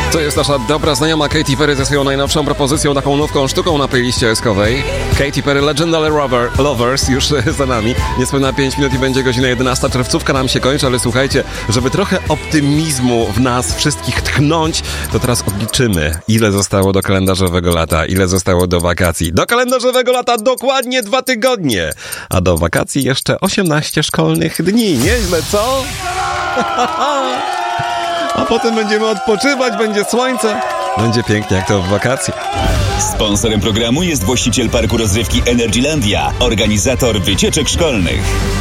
To jest nasza dobra znajoma Katy Perry ze swoją najnowszą propozycją, taką nową sztuką na playliście eskowej. Katy Perry Legendary Lovers już za nami. Niespełna 5 minut i będzie godzina 11. Czerwcówka nam się kończy, ale słuchajcie, żeby trochę optymizmu w nas wszystkich tchnąć, to teraz odliczymy, ile zostało do kalendarzowego lata, ile zostało do wakacji. Do kalendarzowego lata dokładnie 2 tygodnie, a do wakacji jeszcze 18 szkolnych dni. Nieźle, co? A potem będziemy odpoczywać, będzie słońce, będzie pięknie jak to w wakacje. Sponsorem programu jest właściciel parku rozrywki Energylandia, organizator wycieczek szkolnych.